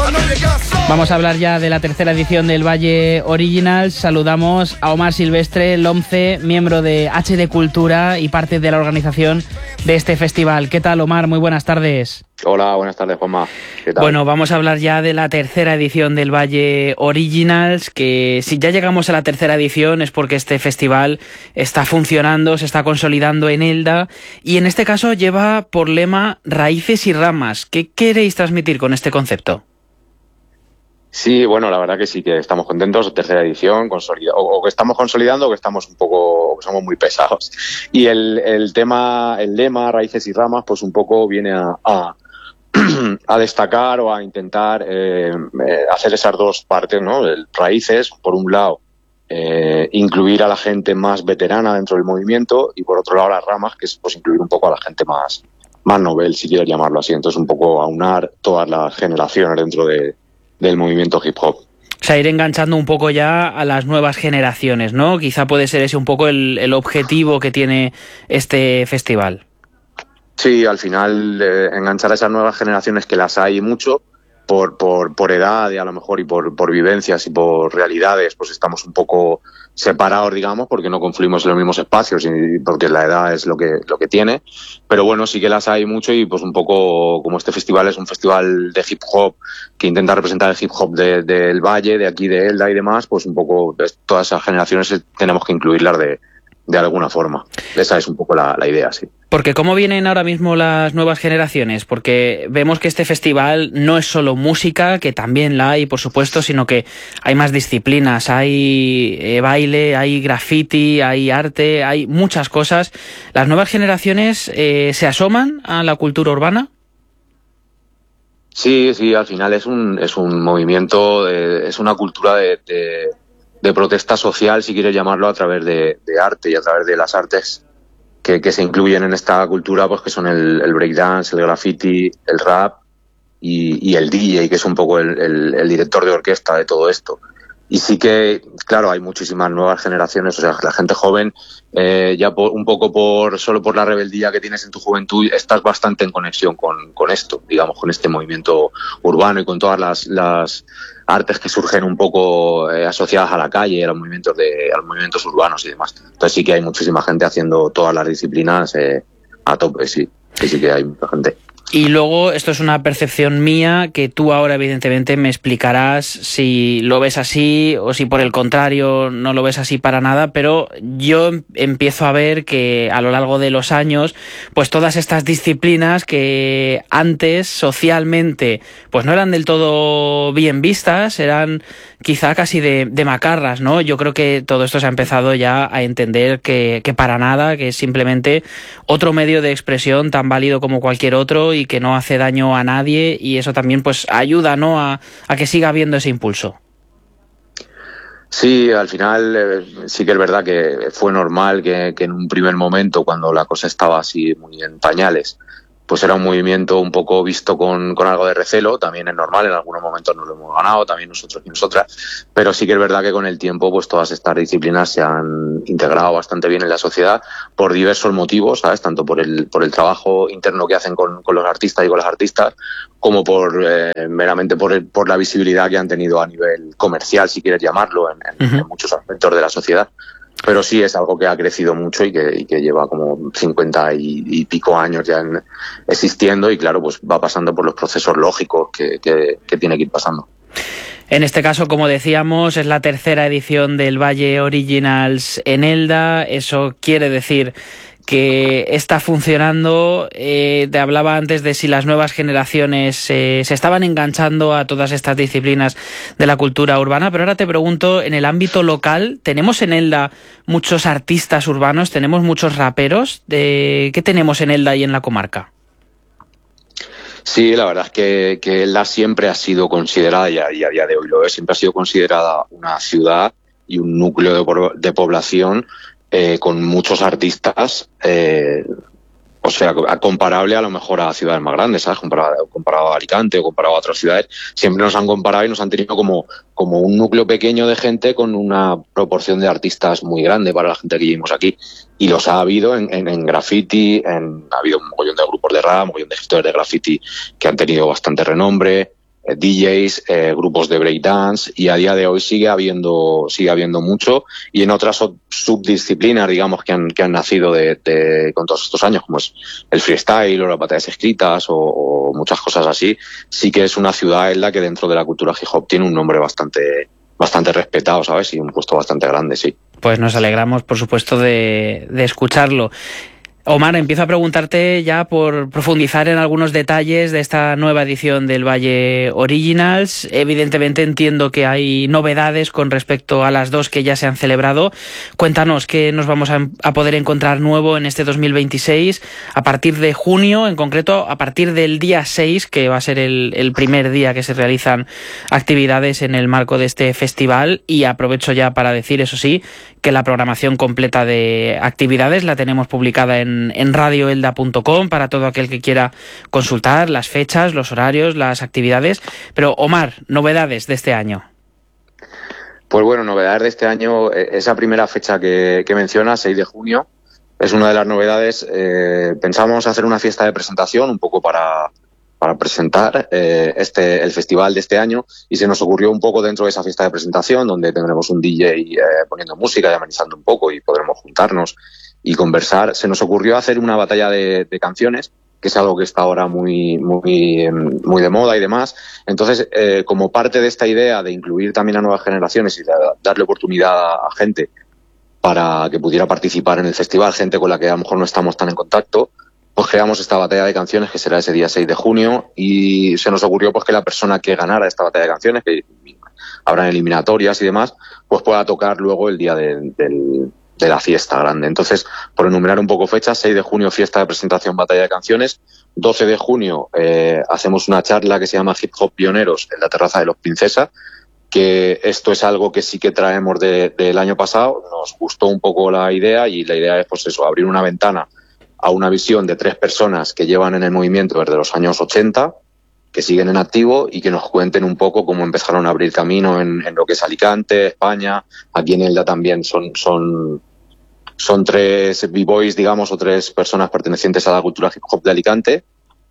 Vamos a hablar ya de la tercera edición del Valle Originals. Saludamos a Omar Silvestre, LOMCE, miembro de HD Cultura y parte de la organización de este festival. ¿Qué tal, Omar? Muy buenas tardes. Hola, buenas tardes, Juanma. ¿Qué tal? Bueno, vamos a hablar ya de la tercera edición del Valle Originals, que si ya llegamos a la tercera edición es porque este festival está funcionando, se está consolidando en Elda y en este caso lleva por lema Raíces y Ramas. ¿Qué queréis transmitir con este concepto? Sí, bueno, la verdad que sí, que estamos contentos, tercera edición, o que estamos consolidando o que estamos un poco, o que somos muy pesados. Y el lema Raíces y Ramas, pues un poco viene a destacar o a intentar hacer esas dos partes, ¿no? Raíces, por un lado, incluir a la gente más veterana dentro del movimiento y por otro lado las ramas, que es pues incluir un poco a la gente más novel, si quieres llamarlo así. Entonces un poco aunar todas las generaciones dentro del movimiento hip hop. O sea, ir enganchando un poco ya a las nuevas generaciones, ¿no? Quizá puede ser ese un poco el objetivo que tiene este festival. Sí, al final enganchar a esas nuevas generaciones, que las hay mucho, por edad y a lo mejor y por vivencias y por realidades, pues estamos un poco separados, digamos, porque no confluimos en los mismos espacios y porque la edad es lo que tiene. Pero bueno, sí que las hay mucho y pues un poco como este festival es un festival de hip hop que intenta representar el hip hop del Valle, de aquí de Elda y demás, pues un poco todas esas generaciones tenemos que incluirlas de alguna forma. Esa es un poco la idea, sí. Porque ¿cómo vienen ahora mismo las nuevas generaciones? Porque vemos que este festival no es solo música, que también la hay, por supuesto, sino que hay más disciplinas, hay baile, hay graffiti, hay arte, hay muchas cosas. ¿Las nuevas generaciones se asoman a la cultura urbana? Sí, al final es un movimiento, es una cultura de protesta social, si quieres llamarlo, a través de arte y a través de las artes que se incluyen en esta cultura, pues que son el breakdance, el graffiti, el rap y el DJ, que es un poco el director de orquesta de todo esto. Y sí que, claro, hay muchísimas nuevas generaciones, o sea, la gente joven, un poco solo por la rebeldía que tienes en tu juventud, estás bastante en conexión con esto, digamos, con este movimiento urbano y con todas las artes que surgen un poco asociadas a la calle, a los movimientos urbanos y demás. Entonces sí que hay muchísima gente haciendo todas las disciplinas a tope, sí que hay mucha gente. Y luego, esto es una percepción mía, que tú ahora evidentemente me explicarás si lo ves así o si por el contrario no lo ves así para nada, pero yo empiezo a ver que a lo largo de los años, pues todas estas disciplinas que antes socialmente pues no eran del todo bien vistas, eran quizá casi de macarras, ¿no? Yo creo que todo esto se ha empezado ya a entender que para nada, que es simplemente otro medio de expresión tan válido como cualquier otro y que no hace daño a nadie, y eso también pues ayuda, ¿no?, a que siga habiendo ese impulso. Sí, al final sí que es verdad que fue normal que en un primer momento, cuando la cosa estaba así muy en pañales, pues era un movimiento un poco visto con algo de recelo. También es normal, en algunos momentos nos lo hemos ganado, también nosotros y nosotras, pero sí que es verdad que con el tiempo pues todas estas disciplinas se han integrado bastante bien en la sociedad por diversos motivos, ¿sabes? Tanto por el trabajo interno que hacen con los artistas y con las artistas, como meramente por la visibilidad que han tenido a nivel comercial, si quieres llamarlo, en muchos aspectos de la sociedad. Pero sí es algo que ha crecido mucho y que lleva como 50 y pico años ya existiendo, y claro, pues va pasando por los procesos lógicos que tiene que ir pasando. En este caso, como decíamos, es la tercera edición del Valle Originals en Elda. Eso quiere decir que está funcionando. Te hablaba antes de si las nuevas generaciones se estaban enganchando a todas estas disciplinas de la cultura urbana, pero ahora te pregunto, en el ámbito local, ¿tenemos en Elda muchos artistas urbanos? ¿Tenemos muchos raperos? ¿Qué tenemos en Elda y en la comarca? Sí, la verdad es que Elda siempre ha sido considerada, y a día de hoy lo es, siempre ha sido considerada una ciudad y un núcleo de población con muchos artistas, o sea, comparable a lo mejor a ciudades más grandes, ¿sabes? Comparado a Alicante o comparado a otras ciudades, siempre nos han comparado y nos han tenido como un núcleo pequeño de gente con una proporción de artistas muy grande para la gente que vivimos aquí. Y los ha habido en graffiti, ha habido un mogollón de grupos de rap, un mogollón de gestores de graffiti que han tenido bastante renombre, DJs, grupos de breakdance, y a día de hoy sigue habiendo mucho, y en otras subdisciplinas, digamos, que han nacido con todos estos años, como es el freestyle o las batallas escritas o muchas cosas así, sí que es una ciudad en la que dentro de la cultura hip hop tiene un nombre bastante respetado, ¿sabes? Y un puesto bastante grande, sí. Pues nos alegramos, por supuesto, de escucharlo. Omar, empiezo a preguntarte ya por profundizar en algunos detalles de esta nueva edición del Valle Originals. Evidentemente entiendo que hay novedades con respecto a las dos que ya se han celebrado. Cuéntanos qué nos vamos a poder encontrar nuevo en este 2026 a partir de junio, en concreto a partir del día 6, que va a ser el primer día que se realizan actividades en el marco de este festival. Y aprovecho ya para decir, eso sí, que la programación completa de actividades la tenemos publicada en radioelda.com para todo aquel que quiera consultar las fechas, los horarios, las actividades. Pero Omar, novedades de este año. Pues bueno, novedades de este año, esa primera fecha que mencionas, 6 de junio, es una de las novedades. Pensamos hacer una fiesta de presentación un poco para presentar el festival de este año, y se nos ocurrió un poco dentro de esa fiesta de presentación, donde tendremos un DJ poniendo música y amenizando un poco, y podremos juntarnos y conversar. Se nos ocurrió hacer una batalla de canciones, que es algo que está ahora muy de moda y demás. Entonces, como parte de esta idea de incluir también a nuevas generaciones y de darle oportunidad a gente para que pudiera participar en el festival, gente con la que a lo mejor no estamos tan en contacto, pues creamos esta batalla de canciones, que será ese día 6 de junio, y se nos ocurrió pues que la persona que ganara esta batalla de canciones, que habrán eliminatorias y demás, pues pueda tocar luego el día de la fiesta grande. Entonces, por enumerar un poco fechas, 6 de junio fiesta de presentación, batalla de canciones. 12 de junio hacemos una charla que se llama Hip Hop Pioneros en la terraza de Los Princesa, que esto es algo que sí que traemos del año pasado. Nos gustó un poco la idea, y la idea es pues eso, abrir una ventana a una visión de 3 personas que llevan en el movimiento desde los años 80, que siguen en activo, y que nos cuenten un poco cómo empezaron a abrir camino en lo que es Alicante, España. Aquí en Elda también son 3 b-boys, digamos, o 3 personas pertenecientes a la cultura hip hop de Alicante,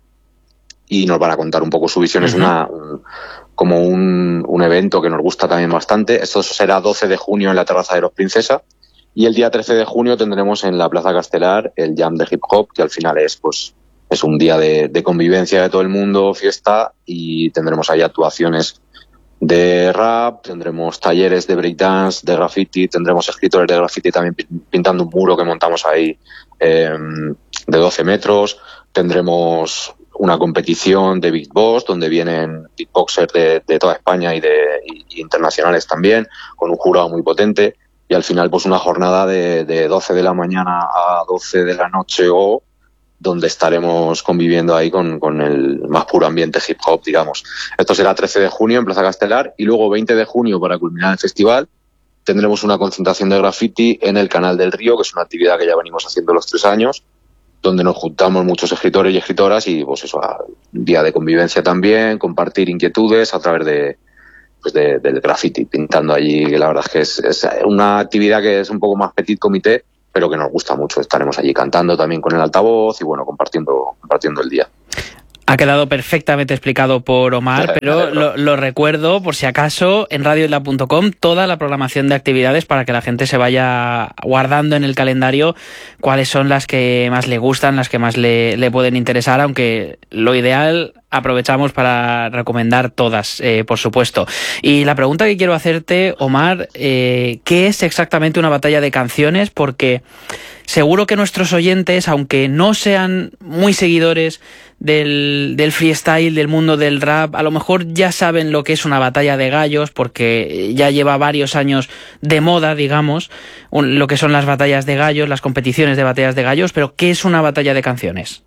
y nos van a contar un poco su visión. Es como un evento que nos gusta también bastante. Esto será 12 de junio en la terraza de Los Princesa, y el día 13 de junio tendremos en la Plaza Castelar el Jam de Hip Hop, que al final es un día de convivencia de todo el mundo, fiesta, y tendremos ahí actuaciones de rap, tendremos talleres de breakdance, de graffiti, tendremos escritores de graffiti también pintando un muro que montamos ahí de 12 metros, tendremos una competición de Big Boss donde vienen beatboxers de toda España y internacionales también, con un jurado muy potente, y al final pues una jornada de 12 de la mañana a 12 de la noche, donde estaremos conviviendo ahí con el más puro ambiente hip hop, digamos. Esto será 13 de junio en Plaza Castelar, y luego 20 de junio, para culminar el festival, tendremos una concentración de graffiti en el Canal del Río, que es una actividad que ya venimos haciendo los 3 años, donde nos juntamos muchos escritores y escritoras, y pues eso, un día de convivencia también, compartir inquietudes a través del graffiti, pintando allí, que la verdad es que es una actividad que es un poco más petit comité, pero que nos gusta mucho. Estaremos allí cantando también con el altavoz y bueno, compartiendo el día. Ha quedado perfectamente explicado por Omar, pero lo recuerdo, por si acaso, en radioelda.com, toda la programación de actividades para que la gente se vaya guardando en el calendario cuáles son las que más le gustan, las que más le pueden interesar, aunque lo ideal aprovechamos para recomendar todas, por supuesto. Y la pregunta que quiero hacerte, Omar, ¿qué es exactamente una batalla de canciones? Porque seguro que nuestros oyentes, aunque no sean muy seguidores del freestyle, del mundo del rap, a lo mejor ya saben lo que es una batalla de gallos, porque ya lleva varios años de moda, digamos, lo que son las batallas de gallos, las competiciones de batallas de gallos. Pero ¿qué es una batalla de canciones?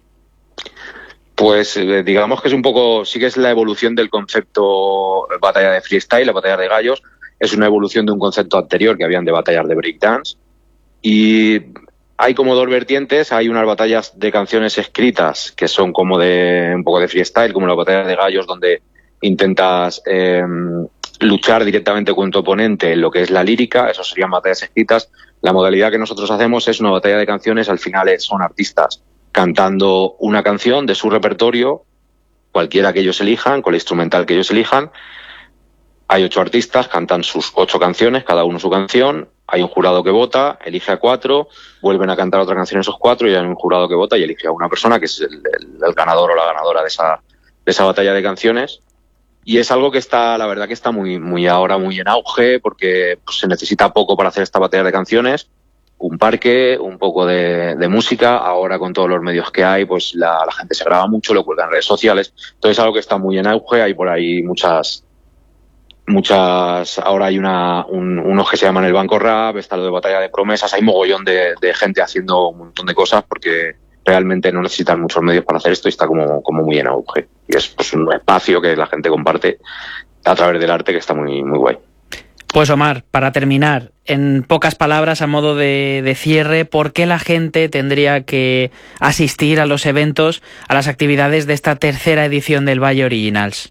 Pues digamos que es un poco, sí que es la evolución del concepto batalla de freestyle, la batalla de gallos. Es una evolución de un concepto anterior que habían de batallas de breakdance. Y hay como 2 vertientes. Hay unas batallas de canciones escritas que son como de un poco de freestyle, como la batalla de gallos, donde intentas luchar directamente con tu oponente en lo que es la lírica. Eso serían batallas escritas. La modalidad que nosotros hacemos es una batalla de canciones. Al final son artistas cantando una canción de su repertorio cualquiera que ellos elijan, con la instrumental que ellos elijan. Hay 8 artistas, cantan sus 8 canciones, cada uno su canción. Hay un jurado que vota, elige a 4, vuelven a cantar otra canción esos 4 y hay un jurado que vota y elige a una persona que es el ganador o la ganadora de esa batalla de canciones. Y es algo que está, la verdad que está muy ahora muy en auge, porque pues, se necesita poco para hacer esta batalla de canciones. Un parque, un poco de música. Ahora con todos los medios que hay, pues la gente se graba mucho, lo cuelga en redes sociales. Entonces es algo que está muy en auge. Hay por ahí muchas, ahora hay unos que se llaman el Banco Rap, está lo de Batalla de Promesas, hay mogollón de gente haciendo un montón de cosas porque realmente no necesitan muchos medios para hacer esto y está como muy en auge. Y es pues un espacio que la gente comparte a través del arte que está muy guay. Pues Omar, para terminar, en pocas palabras, a modo de cierre, ¿por qué la gente tendría que asistir a los eventos, a las actividades de esta tercera edición del Valle Originals?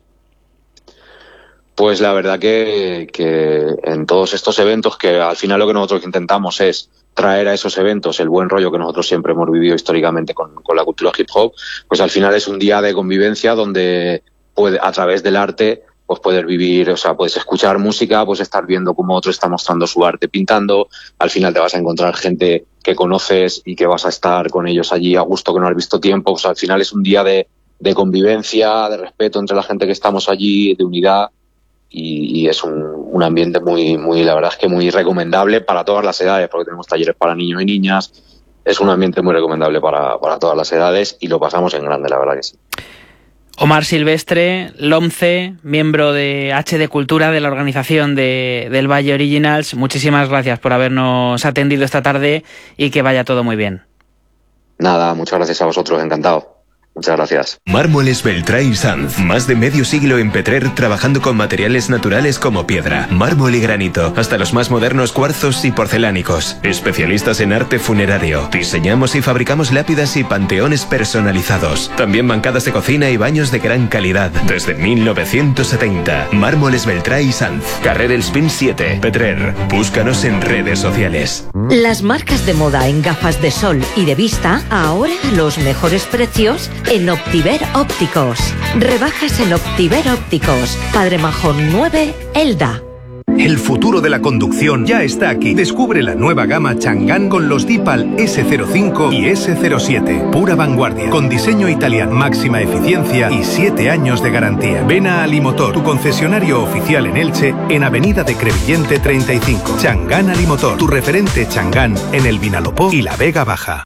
Pues la verdad que en todos estos eventos, que al final lo que nosotros intentamos es traer a esos eventos el buen rollo que nosotros siempre hemos vivido históricamente con la cultura hip hop, pues al final es un día de convivencia donde a través del arte pues puedes vivir, o sea, puedes escuchar música, puedes estar viendo cómo otro está mostrando su arte pintando, al final te vas a encontrar gente que conoces y que vas a estar con ellos allí a gusto que no has visto tiempo, pues al final es un día de convivencia, de respeto entre la gente que estamos allí, de unidad. Y es un ambiente muy, la verdad es que muy recomendable para todas las edades, porque tenemos talleres para niños y niñas. Es un ambiente muy recomendable para todas las edades y lo pasamos en grande, la verdad que sí. Omar Silvestre, LOMCE, miembro de HD Cultura, de la organización del Valle Originals, muchísimas gracias por habernos atendido esta tarde y que vaya todo muy bien. Nada, muchas gracias a vosotros, encantado. Muchas gracias. Mármoles Beltrá y Sanz. Más de medio siglo en Petrer trabajando con materiales naturales como piedra, mármol y granito, hasta los más modernos cuarzos y porcelánicos. Especialistas en arte funerario. Diseñamos y fabricamos lápidas y panteones personalizados. También bancadas de cocina y baños de gran calidad. Desde 1970. Mármoles Beltrá y Sanz. Carrer El Spin 7, Petrer. Búscanos en redes sociales. Las marcas de moda en gafas de sol y de vista, ahora a los mejores precios en Optiver Ópticos. Rebajas en Optiver Ópticos. Padre Majón 9, Elda. El futuro de la conducción ya está aquí. Descubre la nueva gama Chang'an con los Dipal S05 y S07. Pura vanguardia, con diseño italiano, máxima eficiencia y 7 años de garantía. Ven a Alimotor, tu concesionario oficial en Elche, en Avenida de Crevillente 35. Chang'an Alimotor, tu referente Chang'an en el Vinalopó y la Vega Baja.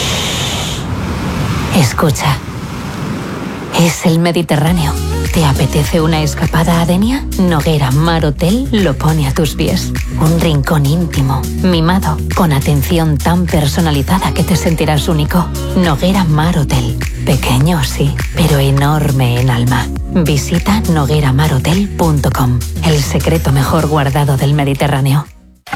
Escucha. Es el Mediterráneo. ¿Te apetece una escapada a Denia? Noguera Mar Hotel lo pone a tus pies. Un rincón íntimo, mimado, con atención tan personalizada que te sentirás único. Noguera Mar Hotel. Pequeño, sí, pero enorme en alma. Visita nogueramarhotel.com. El secreto mejor guardado del Mediterráneo.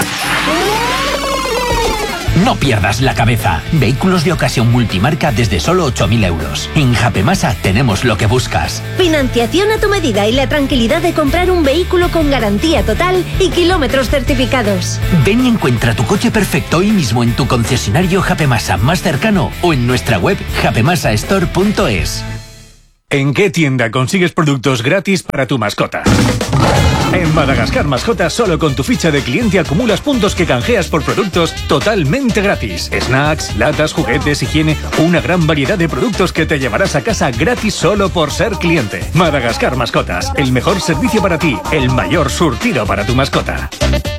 No pierdas la cabeza. Vehículos de ocasión multimarca desde solo 8.000 euros. En Japemasa tenemos lo que buscas. Financiación a tu medida y la tranquilidad de comprar un vehículo con garantía total y kilómetros certificados. Ven y encuentra tu coche perfecto hoy mismo en tu concesionario Japemasa más cercano o en nuestra web japemasastore.es. ¿En qué tienda consigues productos gratis para tu mascota? En Madagascar Mascotas, solo con tu ficha de cliente acumulas puntos que canjeas por productos totalmente gratis. Snacks, latas, juguetes, higiene, una gran variedad de productos que te llevarás a casa gratis solo por ser cliente. Madagascar Mascotas, el mejor servicio para ti, el mayor surtido para tu mascota.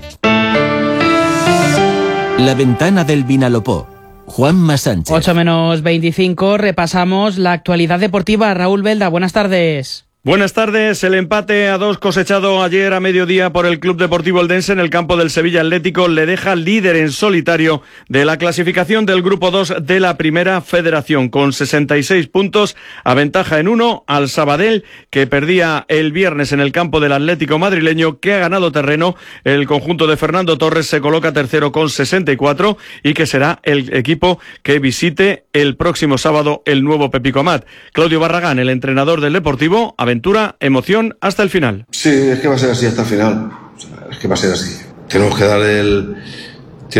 La ventana del Vinalopó. Juanma Sánchez. 8:25, repasamos la actualidad deportiva. Raúl Belda, buenas tardes. Buenas tardes. El empate a 2 cosechado ayer a mediodía por el Club Deportivo Eldense en el campo del Sevilla Atlético le deja líder en solitario de la clasificación del Grupo 2 de la Primera Federación, con 66 puntos, aventaja en 1 al Sabadell, que perdía el viernes en el campo del Atlético madrileño, que ha ganado terreno. El conjunto de Fernando Torres se coloca tercero con 64 y que será el equipo que visite el próximo sábado el nuevo Pepico Amat. Claudio Barragán, el entrenador del Deportivo, aventura, emoción hasta el final. Sí, es que va a ser así hasta el final. O sea, es que va a ser así. Tenemos que dar el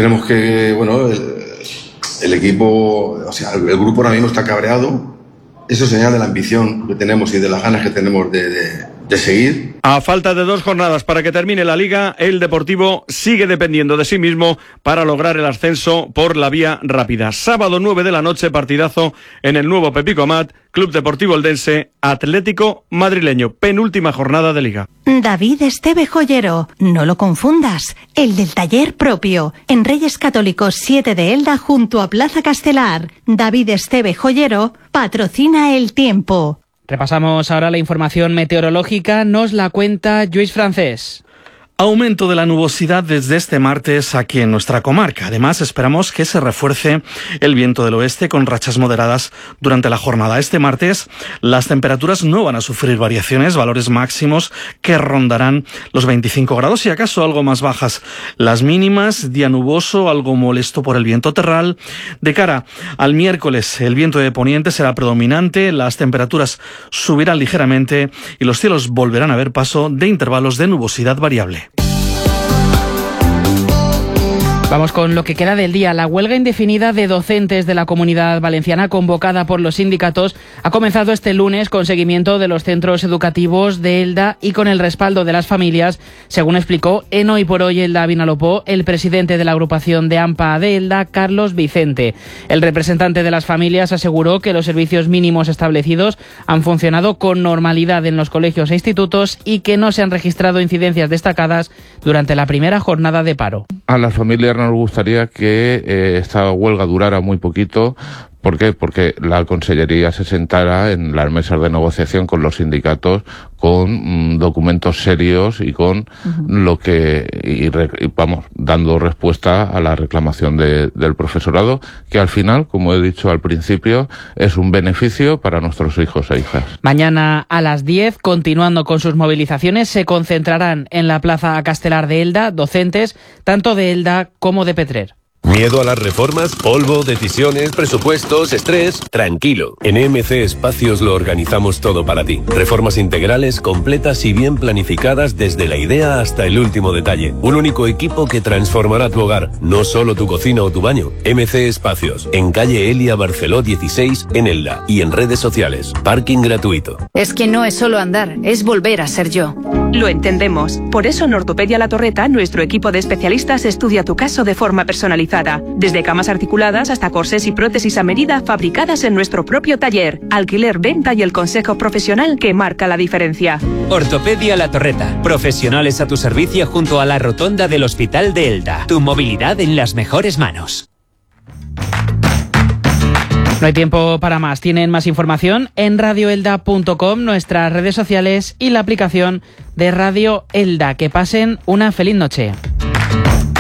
equipo, o sea, el grupo ahora mismo está cabreado. Eso es señal de la ambición que tenemos y de las ganas que tenemos de seguir. A falta de 2 jornadas para que termine la Liga, el Deportivo sigue dependiendo de sí mismo para lograr el ascenso por la vía rápida. Sábado 9 de la noche, partidazo en el nuevo Pepico Amat, Club Deportivo Eldense, Atlético Madrileño, penúltima jornada de Liga. David Esteve Joyero, no lo confundas, el del taller propio, en Reyes Católicos 7 de Elda junto a Plaza Castelar. David Esteve Joyero patrocina el tiempo. Repasamos ahora la información meteorológica, nos la cuenta Lluís Francés. Aumento de la nubosidad desde este martes aquí en nuestra comarca. Además, esperamos que se refuerce el viento del oeste con rachas moderadas durante la jornada. Este martes las temperaturas no van a sufrir variaciones, valores máximos que rondarán los 25 grados y acaso algo más bajas. Las mínimas, día nuboso, algo molesto por el viento terral. De cara al miércoles, el viento de poniente será predominante, las temperaturas subirán ligeramente y los cielos volverán a ver paso de intervalos de nubosidad variable. Vamos con lo que queda del día. La huelga indefinida de docentes de la Comunidad Valenciana convocada por los sindicatos ha comenzado este lunes con seguimiento de los centros educativos de Elda y con el respaldo de las familias, según explicó en Hoy por Hoy Elda Vinalopó el presidente de la agrupación de AMPA de Elda, Carlos Vicente. El representante de las familias aseguró que los servicios mínimos establecidos han funcionado con normalidad en los colegios e institutos y que no se han registrado incidencias destacadas durante la primera jornada de paro. A las familias nos gustaría que esta huelga durara muy poquito. ¿Por qué? Porque la Consellería se sentara en las mesas de negociación con los sindicatos con documentos serios y con lo que vamos dando respuesta a la reclamación del profesorado, que al final, como he dicho al principio, es un beneficio para nuestros hijos e hijas. Mañana a las 10, continuando con sus movilizaciones, se concentrarán en la Plaza Castelar de Elda docentes tanto de Elda como de Petrer. ¿Miedo a las reformas? ¿Polvo? ¿Decisiones? ¿Presupuestos? ¿Estrés? Tranquilo. En MC Espacios lo organizamos todo para ti. Reformas integrales, completas y bien planificadas desde la idea hasta el último detalle. Un único equipo que transformará tu hogar, no solo tu cocina o tu baño. MC Espacios, en calle Elia Barceló 16, en Elda, y en redes sociales. Parking gratuito. Es que no es solo andar, es volver a ser yo. Lo entendemos. Por eso en Ortopedia La Torreta, nuestro equipo de especialistas estudia tu caso de forma personalizada. Desde camas articuladas hasta corsés y prótesis a medida fabricadas en nuestro propio taller. Alquiler, venta y el consejo profesional que marca la diferencia. Ortopedia La Torreta. Profesionales a tu servicio junto a la rotonda del Hospital de Elda. Tu movilidad en las mejores manos. No hay tiempo para más. Tienen más información en radioelda.com, nuestras redes sociales y la aplicación de Radio Elda. Que pasen una feliz noche.